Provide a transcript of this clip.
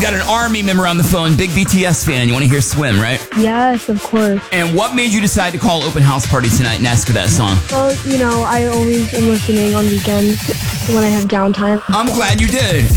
got an ARMY member on the phone, big BTS fan. You want to hear Swim, right? Yes, of course. And what made you decide to call Open House Party tonight and ask for that song? Well, I always am listening on weekends when I have downtime. I'm glad you did.